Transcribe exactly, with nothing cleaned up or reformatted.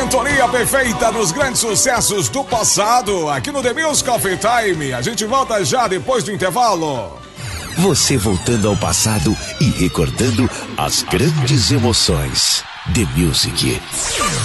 sintonia perfeita nos grandes sucessos do passado, aqui no The Music Coffee Time. A gente volta já depois do intervalo. Você voltando ao passado e recordando as grandes emoções. The Music.